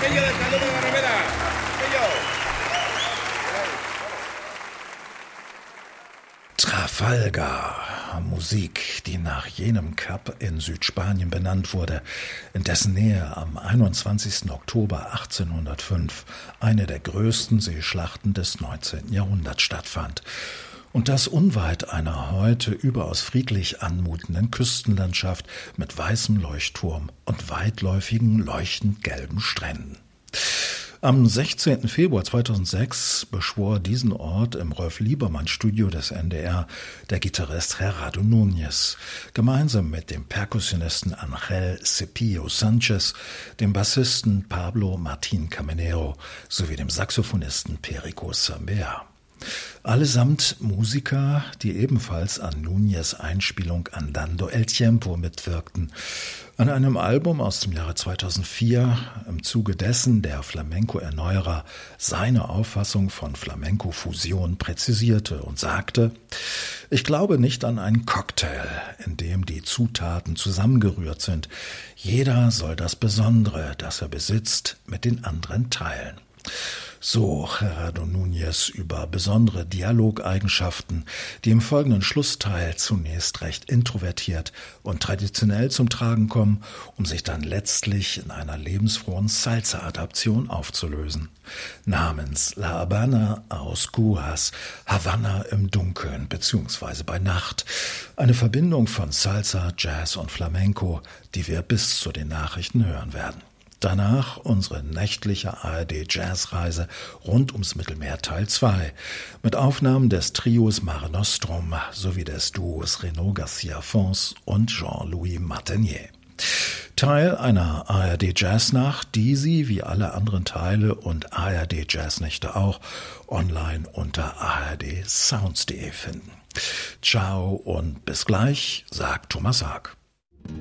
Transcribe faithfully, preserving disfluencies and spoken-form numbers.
sello de Salud de Barrameda. Sello. Trafalgar, Musik, die nach jenem Kap in Südspanien benannt wurde, in dessen Nähe am einundzwanzigsten Oktober achtzehnhundertfünf eine der größten Seeschlachten des neunzehnten Jahrhunderts stattfand. Und das unweit einer heute überaus friedlich anmutenden Küstenlandschaft mit weißem Leuchtturm und weitläufigen, leuchtend gelben Stränden. Am sechzehnten Februar zweitausendsechs beschwor diesen Ort im Rolf-Liebermann-Studio des N D R der Gitarrist Gerardo Núñez, gemeinsam mit dem Perkussionisten Ángel Cepillo Sánchez, dem Bassisten Pablo Martín Caminero sowie dem Saxophonisten Perico Sambea. Allesamt Musiker, die ebenfalls an Núñez' Einspielung Andando el Tiempo mitwirkten, an einem Album aus dem Jahre zweitausendvier, im Zuge dessen der Flamenco-Erneuerer seine Auffassung von Flamenco-Fusion präzisierte und sagte: Ich glaube nicht an einen Cocktail, in dem die Zutaten zusammengerührt sind. Jeder soll das Besondere, das er besitzt, mit den anderen teilen. So Gerardo Núñez über besondere Dialogeigenschaften, die im folgenden Schlussteil zunächst recht introvertiert und traditionell zum Tragen kommen, um sich dann letztlich in einer lebensfrohen Salsa-Adaption aufzulösen. Namens La Habana a Oscuras, Havanna im Dunkeln bzw. bei Nacht. Eine Verbindung von Salsa, Jazz und Flamenco, die wir bis zu den Nachrichten hören werden. Danach unsere nächtliche A R D-Jazzreise rund ums Mittelmeer Teil zwei mit Aufnahmen des Trios Mare Nostrum sowie des Duos Renaud Garcia Fons und Jean-Louis Martinier. Teil einer A R D-Jazznacht, die Sie wie alle anderen Teile und A R D-Jazznächte auch online unter a r d sounds punkt d e finden. Ciao und bis gleich, sagt Thomas Haag.